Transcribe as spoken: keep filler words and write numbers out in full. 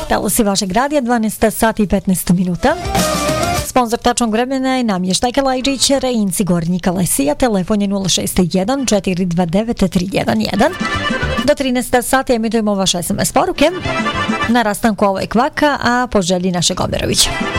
Talasi vašeg radija, dvanaest sati i petnaest minuta. Sponzor tačnog vremena je namještajka Lajđić, Reinci Gornji Kalesija, telefon je nula šest jedan četiri dva devet tri jedan jedan. Do trinaest sati emitujemo vaše es em es poruke na rastanku Ovo je kvaka, a po želji našeg Omerovića.